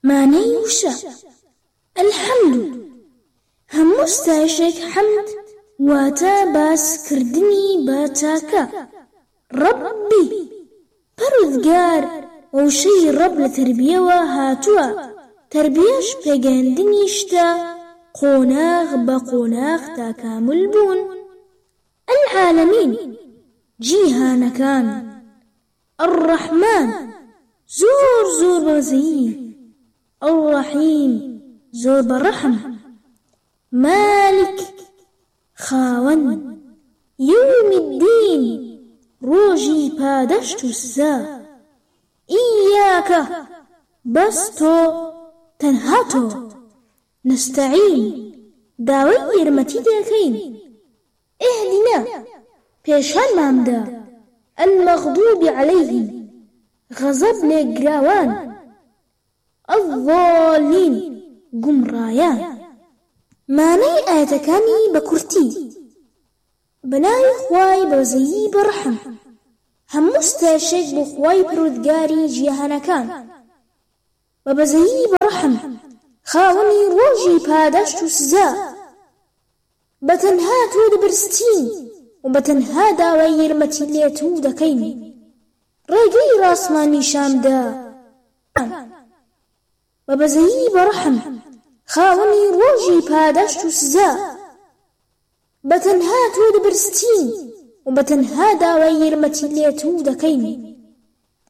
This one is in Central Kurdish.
مانەی وشە الحەمد هەموو ستایشێک حەمد واتە باسکردنی بە چاکە ڕەبی پەروەردگار وشەی ڕەب لە تربیەوە هاتووە تربیەش پێگەیاندنی شتە قۆناغ بە قۆناغ تا کامل بوون العالمین جیهانەکان الرحمن زۆر زۆر بەزەیی الرحیم زۆر بەڕەحم مالک خاوەن یوم الدین ڕۆژی پادەشت و سزا ئیاکە بەس تۆ تەنها تۆ نستعین داوای یارمەتی دەکەین اهدنا پێشانمامدا المەغضوب عەلەیهیم غەزەب لێگراوان الضالین گومڕایان مانای ئاەتەکانی بە کورتی بەناوی خوای بەزەیی بەڕەحم هەموو ستایشێک بۆ خوای پەروەردگاری جیهانەکان بە بەزەیی بەڕەحم خاوەنی ڕۆژی پاداشت و سزا بەتەنها تۆ دەبرستین و بەتەنها داوای یارمەتی لێ تۆ دەکەین ڕێگەی ڕاستمانی شامدا بە بەزەیی بەڕەحم خاوەنی ڕۆژی پاداشت و سزا بەتەنها تۆ دەبرستین و بەتەنها داوای یارمەتی لێ تۆ دەکەین